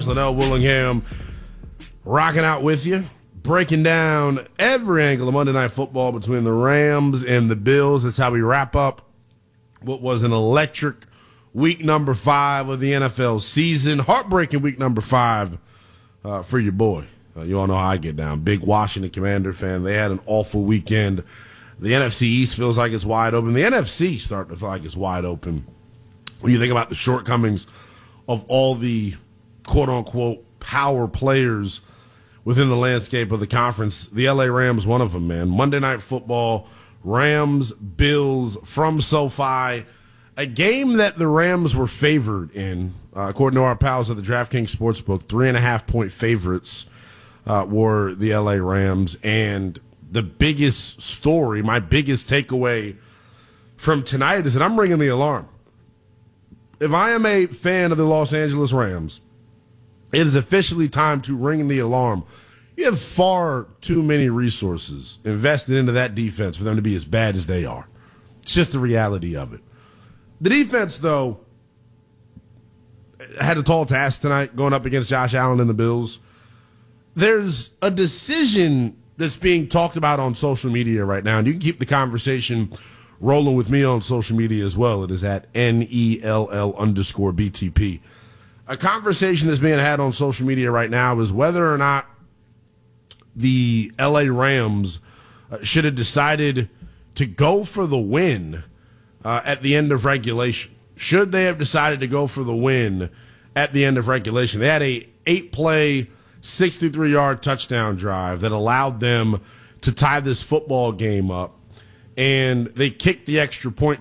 Linnell Willingham rocking out with you, breaking down every angle of Monday Night Football between the Rams and the Bills. That's how we wrap up what was an electric week number 5 of the NFL season. Heartbreaking week number 5 for your boy. You all know how I get down. Big Washington Commander fan. They had an awful weekend. The NFC East feels like it's wide open. The NFC starting to feel like it's wide open. When you think about the shortcomings of all the quote-unquote power players within the landscape of the conference, the L.A. Rams, one of them, man. Monday Night Football, Rams, Bills from SoFi. A game that the Rams were favored in, according to our pals at the DraftKings Sportsbook. 3.5-point favorites were the L.A. Rams. And the biggest story, my biggest takeaway from tonight is that I'm ringing the alarm. If I am a fan of the Los Angeles Rams, it is officially time to ring the alarm. You have far too many resources invested into that defense for them to be as bad as they are. It's just the reality of it. The defense, though, had a tall task tonight going up against Josh Allen and the Bills. There's a decision that's being talked about on social media right now, and you can keep the conversation rolling with me on social media as well. It is at NELL_BTP. A conversation that's being had on social media right now is whether or not the LA Rams should have decided to go for the win at the end of regulation. Should they have decided to go for the win at the end of regulation? They had a 8-play, 63-yard touchdown drive that allowed them to tie this football game up, and they kicked the extra point